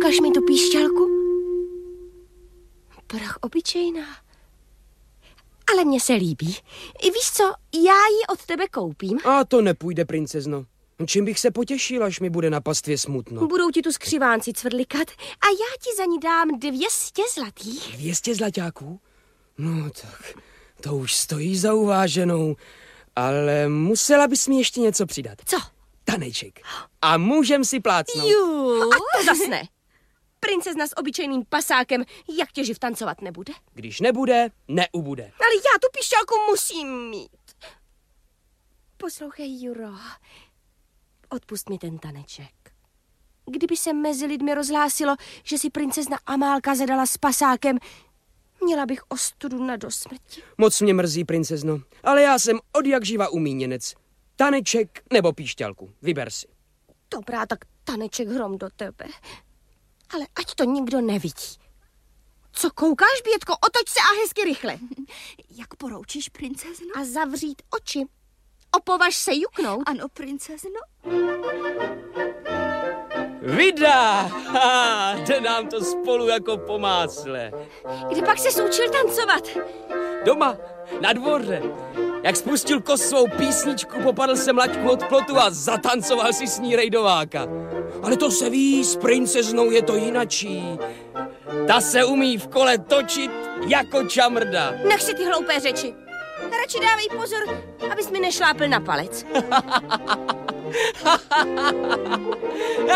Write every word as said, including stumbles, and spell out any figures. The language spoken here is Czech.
Ukaž mi tu píšťalku. Prach obyčejná. Ale mně se líbí. I víš co, já ji od tebe koupím. A to nepůjde, princezno. Čím bych se potěšil, až mi bude na pastvě smutno? Budou ti tu skřivánci cvrlikat a já ti za ní dám dvě stě zlatých. Dvě stě zlaťáků? No tak, to už stojí za uváženou. Ale musela bys mi ještě něco přidat. Co? Taneček. A můžem si plácnout. Jú, a to zas ne. Princezna s obyčejným pasákem, jak tě živ tancovat nebude? Když nebude, neubude. Ale já tu píšťalku musím mít. Poslouchej, Juro, odpust mi ten taneček. Kdyby se mezi lidmi rozhlásilo, že si princezna Amálka zadala s pasákem, měla bych ostudu na dosmrti. Moc mě mrzí, princezno, ale já jsem od jak živa umíněnec. Taneček nebo píšťalku, vyber si. Dobrá, tak taneček hrom do tebe. Ale ať to nikdo nevidí. Co koukáš, Bětko? Otoč se a hezky rychle. Jak poroučíš, princezno? A zavřít oči. Opovaž se juknout. Ano, princezno. Vida! Ha, jde nám to spolu jako po másle. Kdy pak ses učil tancovat? Doma, na dvoře. Jak spustil Kos svou písničku, popadl jsem laťku od plotu a zatancoval si s ní rejdováka. Ale to se ví, s princeznou je to jinačí. Ta se umí v kole točit jako čamrda. Nech si ty hloupé řeči. Radši dávej pozor, abys mi nešlápl na palec.